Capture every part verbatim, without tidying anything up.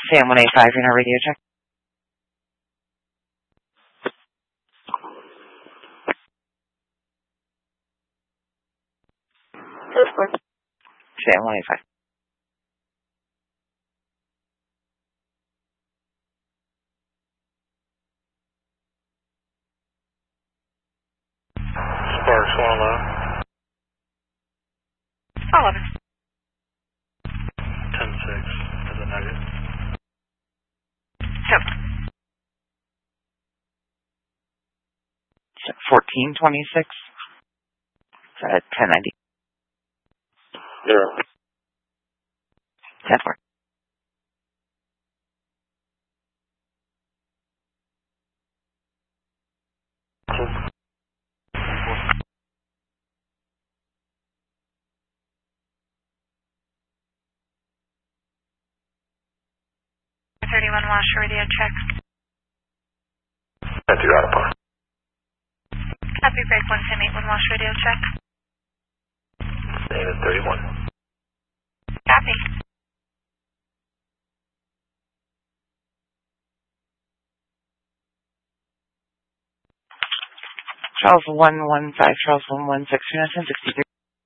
Sam one eight five, you're now radio check. Sam one eight five. Sparks one eleven. eleven. ten six as a negative. Seven. fourteen twenty-six. Uh, ten ninety. Zero. ten four. thirty-one Washer radio check. That's your out of par. Copy break one ten eight one Washer radio check. Name is thirty-one. Copy. Charles one one five, Charles one one six, ten sixty-three.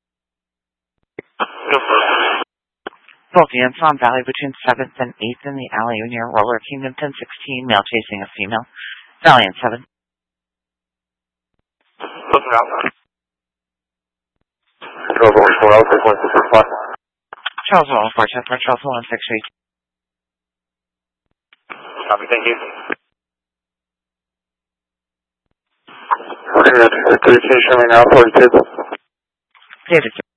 Both units on Valley between seventh and eighth in the alley near Roller Kingdom ten sixteen, male chasing a female. Valiant seven. Looking out. Charles one four out, six one six six five. Charles one four, check for Charles one six three. Copy, thank you. Okay, that's communication right now, forty-two. David.